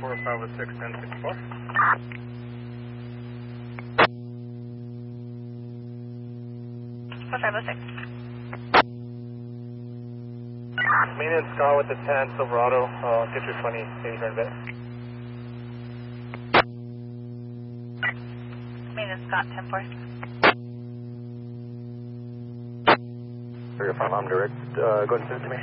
4506 1064. Maintenance Scott with the 10 Silverado, get your 20, 80 turn bit. Maintenance Scott, 10-4. You're fine, I'm direct. Go ahead and send it to me.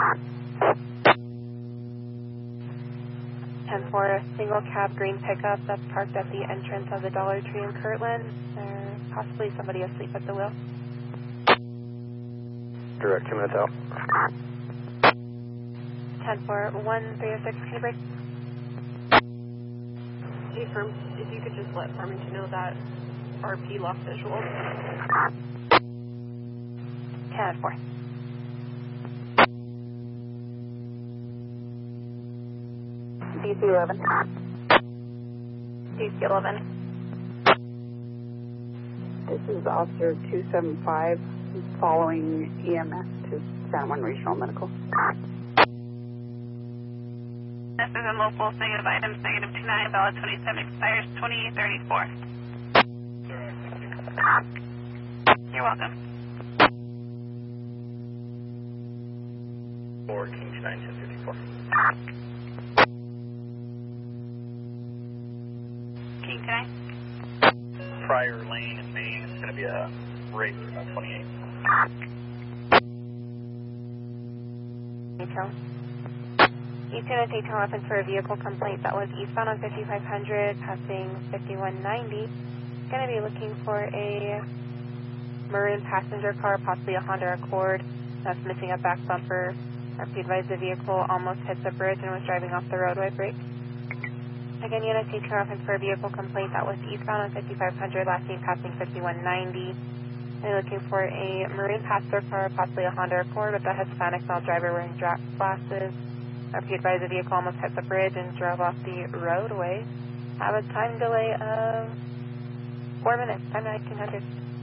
10-4, single cab green pickup that's parked at the entrance of the Dollar Tree in Kirtland. There's possibly somebody asleep at the wheel. Direct, 2 minutes out. 10-4, 1306, can you break? Hey, Firm, if you could just let Farmington know that RP lost visual. 10-4. DC-11. DC-11. This is Officer 275 following EMS to San Juan Regional Medical. This is a local negative items, negative 29, valid 27, expires 2034. You're welcome. For King 9 1054. King tonight? Prior lane in Maine, it's going to be a rate for 28. Detail. East Unit Detail open for a vehicle complaint that was eastbound on 5500, passing 5190. Going to be looking for a maroon passenger car, possibly a Honda Accord, that's missing a back bumper. RP advised the vehicle almost hit the bridge and was driving off the roadway brake. Again, Unit Detail open for a vehicle complaint that was eastbound on 5500, last seen passing 5190. They're looking for a maroon passenger car, possibly a Honda Accord with a Hispanic male driver wearing glasses. RP advised the vehicle almost hit the bridge and drove off the roadway. Have a time delay of 4 minutes, time 1900.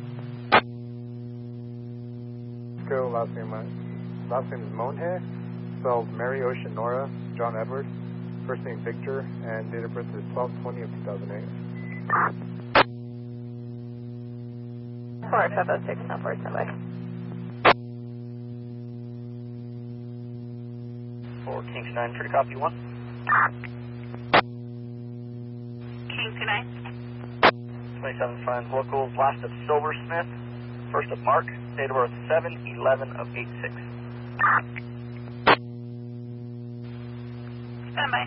Go, last name is Monhe, spelled Mary Ocean Nora, John Edward. First name Victor, and date of birth is 12/20 of 2008. 4506, now 47. For King 9, try to copy 1. King tonight? 27 signs locals, last of Silversmith, first of Mark, date of birth 7/11 of 86. Stand by.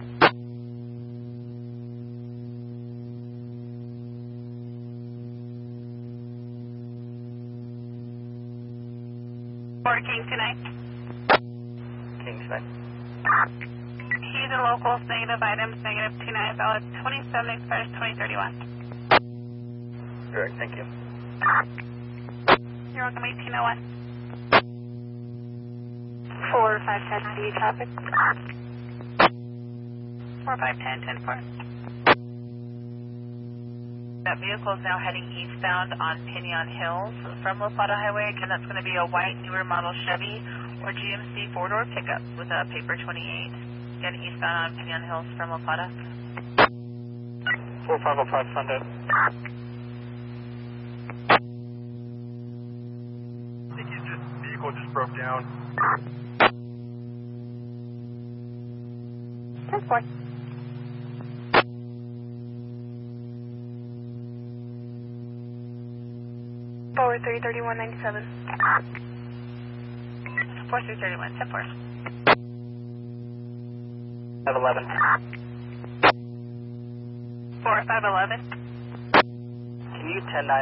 For King tonight? King 9. He's a local negative items, negative 29, valid 27, expires 2031. Direct, thank you. You're welcome, 1801. 4510, see traffic. 4510, 10-4. That vehicle is now heading eastbound on Pinon Hills from La Plata Highway. Again, that's going to be a white, newer model Chevy or GMC four-door pickup with a paper 28. Again, eastbound on Pinon Hills from La Plata. 4505 Sunday. I think vehicle just broke down. 10-4. Forward 33197. 4331, 10-4. 511. 4511. Can you 10-9